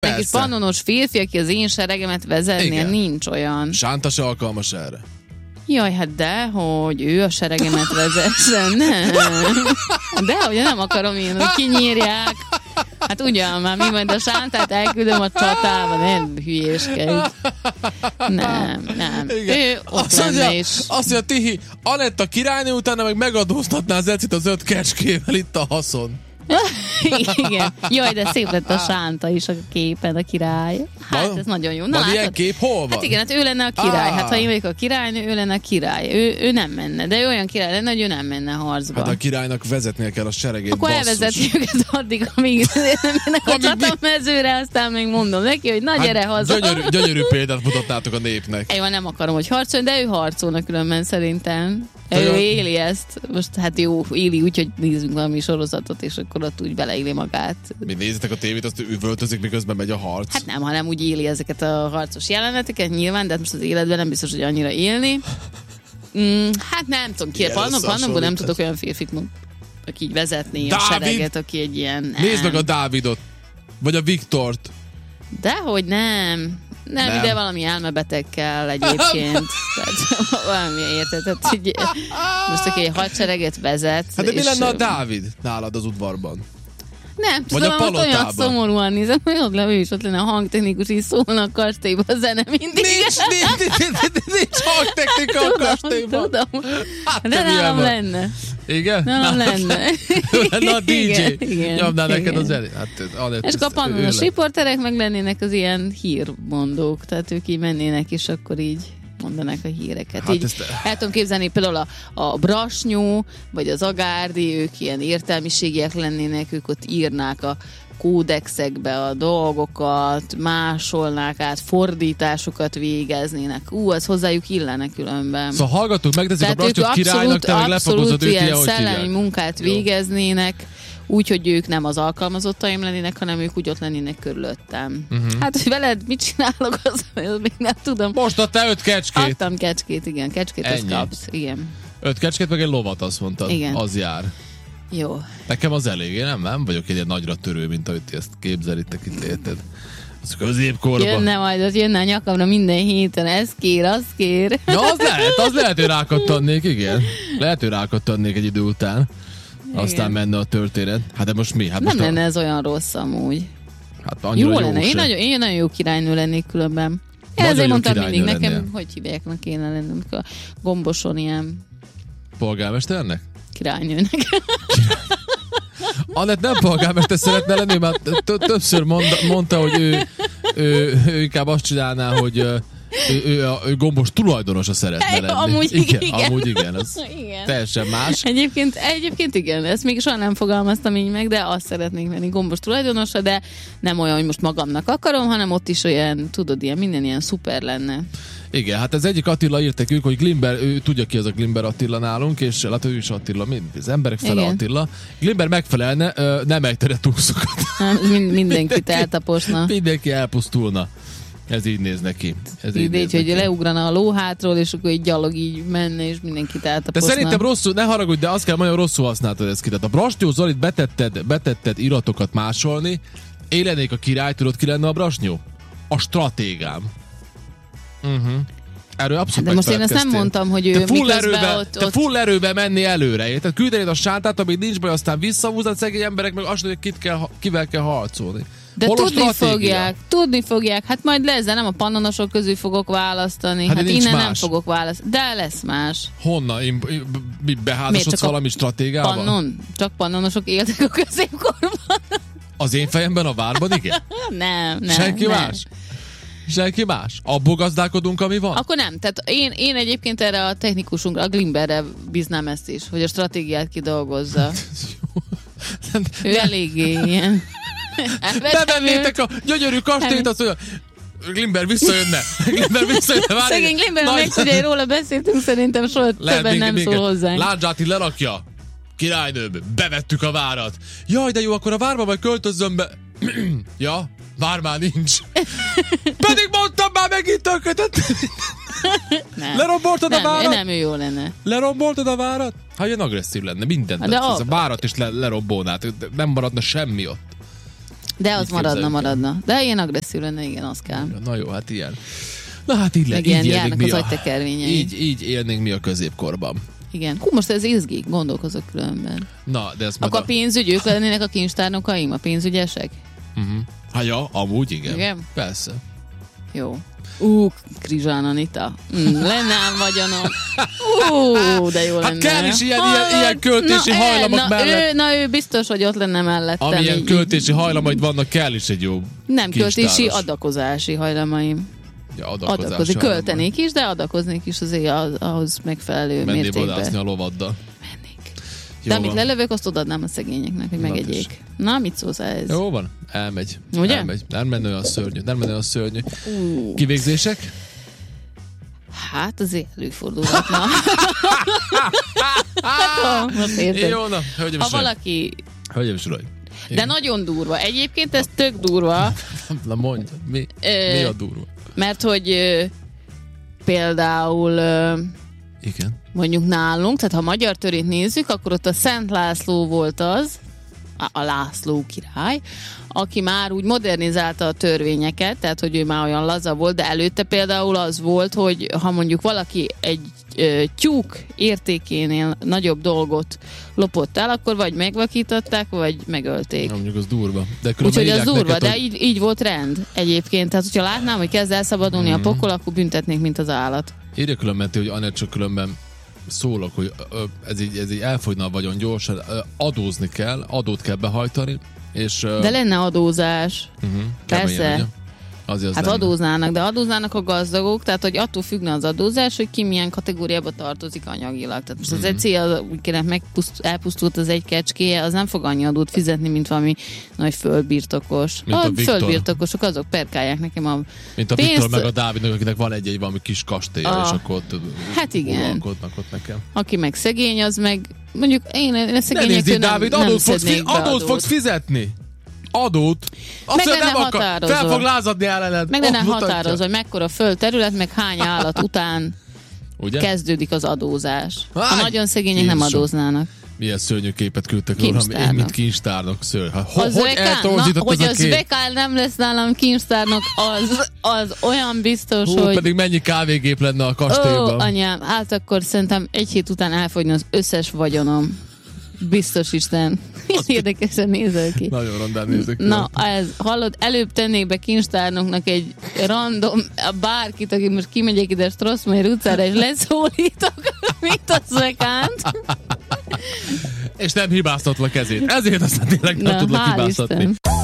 Egy pannonos férfi, aki az én seregemet vezetné, nincs olyan. Sánta se alkalmas erre. Jaj, hát hogy ő a seregemet vezessen, nem. Hogy nem akarom én, hogy kinyírják. Hát ugyan már, mi majd a Sántát elküldöm a csatába, nem hülyéskedj. Nem. Ő ott lenne is. Azt mondja, Tihi, Anetta királynő, utána meg megadóztatná az Ecit az 5 kecskével, itt a haszon. Igen. Jaj, de szép lett a Sánta is a képen, a király. Hát ez nagyon jó. Van ilyen kép? Hol van? Hát igen, hát ő lenne a király. Hát ha én vagyok a királynő, ő lenne a király. Ő nem menne, de ő olyan király lenne, hogy ő nem menne harcba. Hát a királynak vezetnie kell a seregét, akkor elvezeti őket addig, amíg nem mennek a csatamezőre, aztán még mondom neki, hogy na gyere haza. Gyönyörű példát mutatnátok a népnek. Én nem akarom, hogy harcoljon, de ő harcolna különben szerintem. Ő éli ezt. Most hát jó, éli úgy, hogy nézzünk valami sorozatot, és akkor ott úgy beleéli magát. Mi nézitek a tévét, azt üvöltözik, miközben megy a harc? Hát nem, hanem úgy éli ezeket a harcos jeleneteket nyilván, de most az életben nem biztos, hogy annyira élni. Hát nem tudom, Pannonból nem tudok olyan férfit, aki így vezetné a sereget, aki egy ilyen... Nézd meg a Dávidot, vagy a Viktort. Dehogy nem, ide valami elmebeteg kell egyébként. Tehát valami érted. Most aki egy hadsereget vezet. Hát de mi lenne a Dávid nálad az udvarban? Nem tudom, hogy olyan szomorúan nézem, hogy ő is ott lenne a hangtechnikus, így szólna a kastélyban a zene mindig. Nincs hangtechnika a kastélyban. Tudom. Hát de nálam lenne. Igen? Nálam lenne. Lenne a DJ. Nyomnál neked a zenét. És a pannonos riporterek meg lennének az ilyen hírmondók, tehát ők így mennének, és akkor így mondanak a híreket. Hát így el tudom képzelni például a Brasnyó, vagy az Agárdi, ők ilyen értelmiségiek lennének, ők ott írnák a kódexekbe a dolgokat, másolnák át, fordításokat végeznének. Az hozzájuk illene különben. Szóval hallgatók, megteszik a Brasnyót királynak, te meg lefogozod őt ilyen, hogy szellemi munkát végeznének, úgy, hogy ők nem az alkalmazottaim lennének, hanem ők úgy ott lennének körülöttem. Hát, hogy veled mit csinálok, az még nem tudom. Most adtál 5 kecskét. Adtam kecskét, igen. Kecskét azt kapsz, igen. 5 kecskét, meg egy lovat, azt mondtad. Igen. Az jár. Jó. Nekem az elég, én nem vagyok egy ilyen nagyra törő, mint ahogy ti ezt képzelitek itt, érted? Az középkorban. Jönne a nyakamra minden héten, ez kér, az kér. Ja, az lehet, hogy rákattannék, igen. Lehet, hogy rákattannék egy idő után. Igen. Aztán menne a történet. Hát de most mi? Hát nem lenne ez olyan rossz amúgy. Hát annyira jó lenne. Én nagyon jó királynő lennék különben. Én ezért mondtam mindig nekem, hogy hívják, kéne lennem a Gomboson ilyen... Polgármesternek? Királynőnek. Anett nem polgármester szeretne lenni, mert többször mondta, hogy ő inkább azt csinálná, hogy ő Gombos tulajdonosa szeretne lenni. Amúgy igen. Az igen. Teljesen más. Egyébként igen, ezt még soha nem fogalmaztam így meg, de azt szeretnék lenni Gombos tulajdonosa, de nem olyan, hogy most magamnak akarom, hanem ott is olyan, tudod, minden ilyen szuper lenne. Igen, hát az egyik Attila írt nekünk, hogy Glimber, ő tudja ki az a Glimber Attila nálunk, és hát ő is Attila, az emberek fele igen. Attila. Glimber megfelelne, nem ejtene túlszokat. Mindenkit eltaposna. Mindenki elpusztulna. Ez így néz neki. Így, hogy leugrana a lóhátról, és akkor így gyalog így menne, és mindenkit eltaposna. De szerintem rosszul, ne haragudj, de azt kell mondani, hogy rosszul használtad ezt ki. Tehát a Brasnyó Zolit betetted iratokat másolni, élenék a király, tudod ki lenne a Brasnyó? A stratégám. Erről abszolút de most én ezt nem mondtam, hogy ő te full erőbe menni előre, érted? Küldenéd a Sántát, amíg nincs baj, aztán visszahúzod, szegény emberek meg azt mondják, kivel kell harcolni. De tudni fogják. Hát majd ezzel nem a pannonosok közül fogok választani. Hát innen más. Nem fogok választani. De lesz más. Honnan? Beházasodsz valami stratégával? Csak pannonosok éltek a középkorban. Az én fejemben a várban, igen? Nem. Senki más? Senki más? Abból gazdálkodunk, ami van? Akkor nem. Tehát én egyébként erre a technikusunkra, a Glimberre bíznám ezt is, hogy a stratégiát kidolgozza. Ő eléggé ilyen. Bevennétek a gyönyörű kastélyt, azt mondja, Glimber visszajönne. Szegény Glimber, meg róla beszéltünk, szerintem soha többen nem szól hozzánk. Lándzsáti lerakja. Királynő, bevettük a várat. Jaj, de jó, akkor a várba majd költözzön be. Ja, vár már nincs. Pedig mondtam már megint tökötet. Leromboltad a várat? Nem, ő jó lenne. Leromboltad a várat? Ha ilyen agresszív lenne, mindent. Ez a várat is lerombolnád, nem maradna semmi ott. De az maradna. De ilyen agresszív lenne, igen, az kell. Na jó, hát ilyen. Na hát így járnak az agytekervényei. Így élnénk mi a középkorban. Igen. Hú, most ez izgi, gondolkozok különben. Na, de ez akkor a pénzügy, ők lennének a kincstárnokaim, a pénzügyesek? Hát ja, amúgy igen. Igen? Persze. Jó. Krizsán Anita. Lenne ám vagyonom. De jó lenne. Hát kell is ilyen költési hajlamok mellett. Ő biztos, hogy ott lenne mellettem. Amilyen költési hajlamaid vannak, kell is egy jó nem költési, adakozási hajlamaim. Ja, adakozni. Költenék is, de adakoznék is azért ahhoz megfelelő mértékben. Mennél vadászni a lovaddal. Mennék. De amit lelövök, azt odaadnám a szegényeknek, hogy megegyék. Na, mit szólsz ez? Jó van, elmegy. Ugye? Elmegy. Nem menne olyan szörnyű. Kivégzések? Hát azért előfordulhatna. Jó, na, ha valaki... Hölgyeim és uraim. De nagyon durva. Egyébként ez tök durva. Na mondj, mi a durva? Mert hogy például igen. Mondjuk nálunk, tehát ha magyar törvényt nézzük, akkor ott a Szent László volt az, a László király, aki már úgy modernizálta a törvényeket, tehát hogy ő már olyan laza volt, de előtte például az volt, hogy ha mondjuk valaki egy tyúk értékénél nagyobb dolgot lopott el, akkor vagy megvakították, vagy megölték. Na, mondjuk az durva. Úgyhogy az durva, de így volt rend egyébként. Tehát, hogyha látnám, hogy kezd elszabadulni a pokol, akkor büntetnék, mint az állat. Írja különben, hogy Anett, csak különben szólok, hogy ez így elfogyna a vagyon gyorsan, adózni kell, adót kell behajtani, és... De lenne adózás. Persze. Hát lenne. adóznának, de adóznának a gazdagok, tehát hogy attól függne az adózás, hogy ki milyen kategóriába tartozik anyagilag. Tehát most az egy cél, úgy elpusztult az egy kecskéje, az nem fog annyi adót fizetni, mint valami nagy földbirtokos. A földbirtokosok azok perkálják nekem a mint a pénzt. Viktor meg a Dávidnak, akinek van egy valami kis kastélya, és akkor ott hát igen. uralkodnak ott nekem. Aki meg szegény, az meg mondjuk én szegényektől Dávid, adót fogsz fizetni. Adót. Meg lenne határozva. Fel fog lázadni ellened. Meg lenne határozva, hogy mekkora földterület, meg hány állat után ugye? Kezdődik az adózás. A nagyon szegények nem adóznának. Milyen szörnyű képet küldtek rólam, én mint kincstárnok szörny. Hogy az Bekál nem lesz nálam kincstárnok, az olyan biztos, hogy... pedig mennyi kávégép lenne a kastélyban. Anyám, hát akkor szerintem egy hét után elfogyna az összes vagyonom. Biztos Isten. Érdekesen nézel ki. Nagyon rondán nézek ki. Na, hallod, előbb tennék be kincstárnoknak egy random, bárkit, aki most kimegyek ide Strassmayer utcára, és leszólítok, mint a Zekánt. És nem hibáztatva kezét. Ezért aztán tényleg nem tudlak hibáztatni.